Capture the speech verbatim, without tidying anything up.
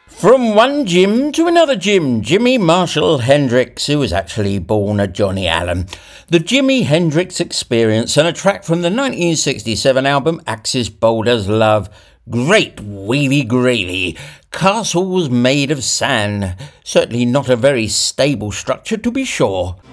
From one Jim to another Jim, Jimi Marshall Hendrix, who was actually born a Johnny Allen. The Jimi Hendrix Experience, and a track from the nineteen sixty-seven album Axis Boulder's Love. Great wavy gravy. Castles made of sand. Certainly not a very stable structure, to be sure.